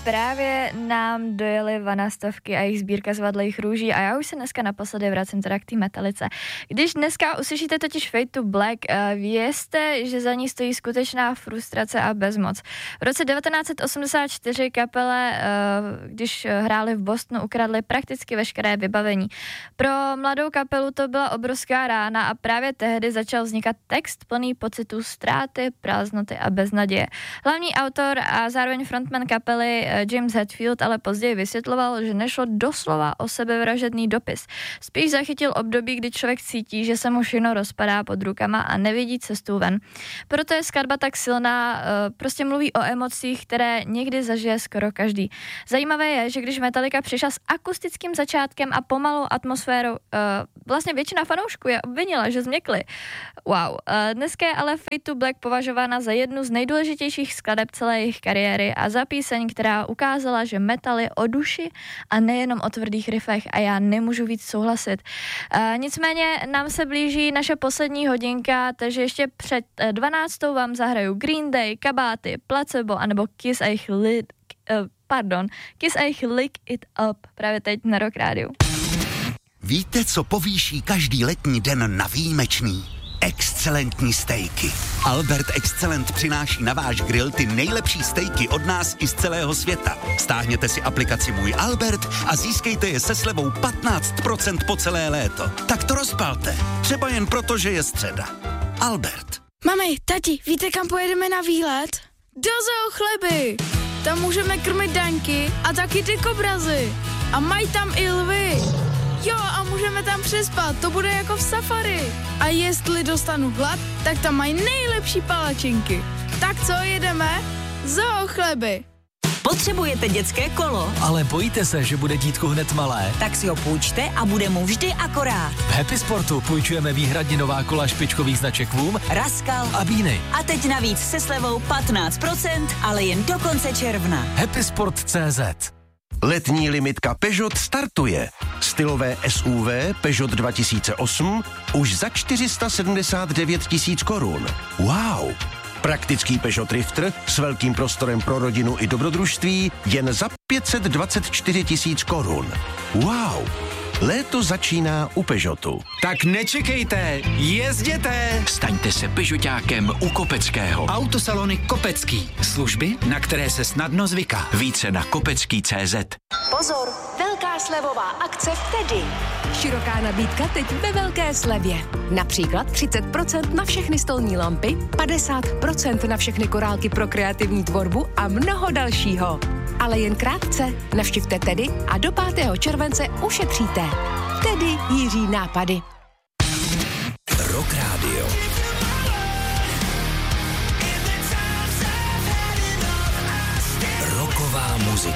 právě nám dojeli vanastovky a jejich sbírka zvadlých růží a já už se dneska naposledy vracím teda k té Metalice. Když dneska uslyšíte totiž Fade to Black, vězte, že za ní stojí skutečná frustrace a bezmoc. V roce 1984 kapele, když hráli v Bostonu, ukradli prakticky veškeré vybavení. Pro mladou kapelu to byla obrovská rána a právě tehdy začal vznikat text plný pocitů ztráty, prázdnoty a beznaděje. Hlavní autor a zároveň frontman kapely James Hetfield ale později vysvětloval, že nešlo doslova o sebevražedný dopis. Spíš zachytil období, kdy člověk cítí, že se mu všechno rozpadá pod rukama a nevidí cestu ven. Proto je skladba tak silná, prostě mluví o emocích, které někdy zažije skoro každý. Zajímavé je, že když Metallica přišla s akustickým začátkem a pomalou atmosférou, vlastně většina fanoušků je obvinila, že změkli. Wow. Dneska je ale Fade to Black považována za jednu z nejdůležitějších skladeb celé jejich kariéry a za píseň, která ukázala, že metal je o duši a nejenom o tvrdých riffech a já nemůžu víc souhlasit. Nicméně nám se blíží naše poslední hodinka, takže ještě před 12. vám zahraju Green Day, Kabáty, Placebo anebo Kiss a jich Lick It Up právě teď na Rock Rádiu. Víte, co povýší každý letní den na výjimečný? Excelentní stejky. Albert Excellent přináší na váš grill ty nejlepší stejky od nás i z celého světa. Stáhněte si aplikaci Můj Albert a získejte je se slevou 15% po celé léto. Tak to rozpalte. Třeba jen proto, že je středa. Albert. Mami, tati, víte, kam pojedeme na výlet? Do Zoo Chleby. Tam můžeme krmit daňky a taky ty kobrazy. A mají tam i lvy. Jo, a můžeme tam přespat, to bude jako v safari. A jestli dostanu hlad, tak tam mají nejlepší palačinky. Tak co, jedeme? Zoo Chleby. Potřebujete dětské kolo? Ale bojíte se, že bude dítko hned malé? Tak si ho půjčte a bude mu vždy akorát. V Happy Sportu půjčujeme výhradně nová kola špičkových značek Voom, Raskal a Beany. A teď navíc se slevou 15%, ale jen do konce června. Happysport.cz. Letní limitka Peugeot startuje. Stylové SUV Peugeot 2008 už za 479 000 korun. Wow! Praktický Peugeot Drifter s velkým prostorem pro rodinu i dobrodružství jen za 524 000 korun. Wow! Léto začíná u Peugeotu. Tak nečekejte, jezděte! Staňte se Peugeotákem u Kopeckého. Autosalony Kopecký. Služby, na které se snadno zvyká. Více na kopecký.cz. Pozor, velká slevová akce v Tedy. Široká nabídka teď ve velké slevě. Například 30% na všechny stolní lampy, 50% na všechny korálky pro kreativní tvorbu a mnoho dalšího. Ale jen krátce. Navštivte Tedy a do 5. července ušetříte. Tedy Jiří nápady. Rock Radio. Rocková muzika.